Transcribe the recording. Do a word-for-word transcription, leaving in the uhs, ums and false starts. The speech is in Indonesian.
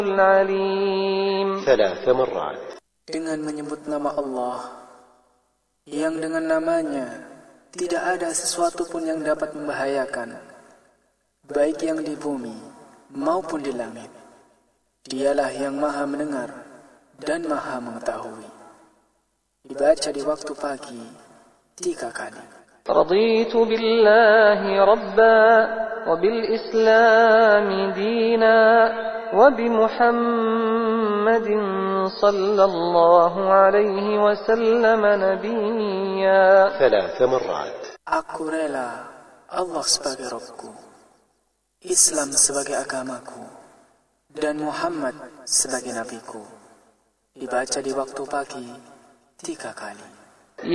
العليم ثلاث مرات. Dengan menyebut nama Allah, yang dengan namanya tidak ada sesuatu pun yang dapat membahayakan, baik yang di bumi maupun di langit. Dialah yang maha mendengar dan maha mengetahui. Dibaca di waktu pagi tiga kali. رضيت بالله ربا وبالإسلام دينا وبمحمد صلى الله عليه وسلم نبيا ثلاث مرات. Aku rela Allah sebagai Rabbku, Islam sebagai agamaku, dan Muhammad sebagai nabiku. Dibaca di waktu pagi tiga kali.